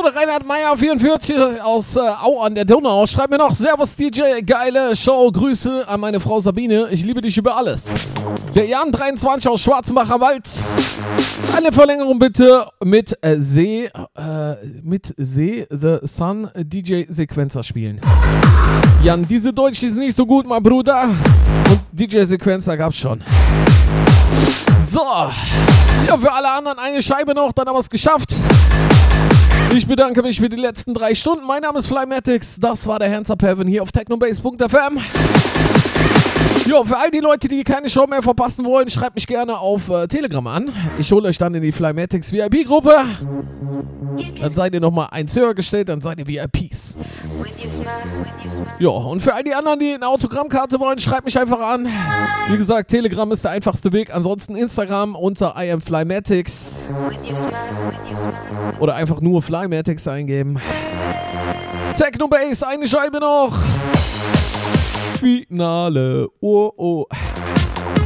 der Reinhard Meier 44 aus Au an der Donau. Schreibt mir noch, Servus DJ, geile Show, Grüße an meine Frau Sabine, ich liebe dich über alles. Der Jan 23 aus Schwarzenbacher Wald. Eine Verlängerung bitte mit See The Sun DJ Sequencer spielen. Jan, diese Deutsch ist nicht so gut, mein Bruder. Und DJ Sequencer gab's schon. So, ja, für alle anderen eine Scheibe noch, dann haben wir es geschafft. Ich bedanke mich für die letzten 3 Stunden. Mein Name ist Flymatics, das war der Hands Up Heaven hier auf technobase.fm. Jo, für all die Leute, die keine Show mehr verpassen wollen, schreibt mich gerne auf Telegram an. Ich hole euch dann in die Flymatics VIP-Gruppe. Dann seid ihr nochmal eins höher gestellt, dann seid ihr VIPs. Ja, und für all die anderen, die eine Autogrammkarte wollen, schreibt mich einfach an. Wie gesagt, Telegram ist der einfachste Weg. Ansonsten Instagram unter I am Flymatics. Oder einfach nur Flymatics eingeben. Technobase, eine Scheibe noch. Finale. Oh, oh.